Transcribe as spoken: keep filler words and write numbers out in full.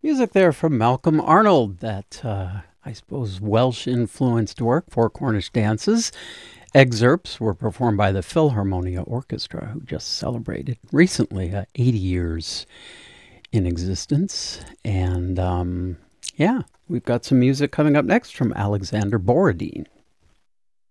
Music there from Malcolm Arnold, that uh, I suppose Welsh-influenced work, Four Cornish Dances. Excerpts were performed by the Philharmonia Orchestra, who just celebrated recently uh, eighty years in existence. And um, yeah, we've got some music coming up next from Alexander Borodin.